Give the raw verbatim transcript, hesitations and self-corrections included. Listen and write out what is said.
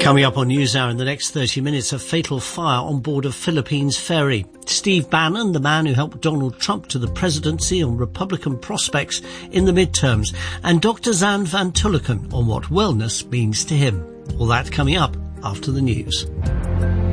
Coming up on NewsHour in the next thirty minutes, a fatal fire on board a Philippines ferry. Steve Bannon, the man who helped Donald Trump to the presidency, on Republican prospects in the midterms. And Doctor Zan van Tulleken on what wellness means to him. All that coming up after the news.